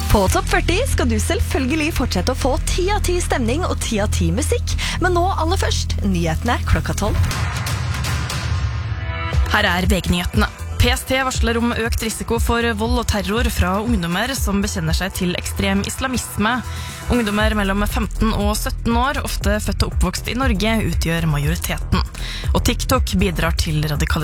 På Topp 40 skal du selvfølgelig fortsette å få 10 av 10 stemning og 10 av 10 musikk, men nå aller først, nyhetene klokka 12. Her er VG-nyhetene. PST varsler om økt risiko for vold og terror fra ungdommer som bekjenner seg til ekstrem islamisme. Ungdommer mellom 15 og 17 år, ofte født og oppvokst i Norge, utgjør majoriteten. Og TikTok bidrar til radikalisering.